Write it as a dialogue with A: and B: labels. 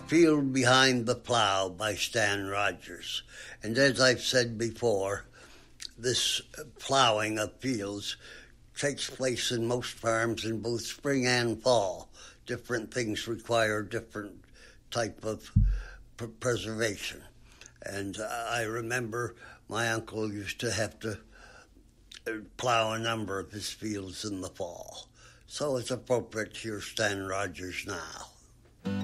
A: Field Behind the Plow by Stan Rogers. And as I've said before, this plowing of fields takes place in most farms in both spring and fall. Different things require different type of preservation. And I remember my uncle used to have to plow a number of his fields in the fall. So it's appropriate to hear Stan Rogers now.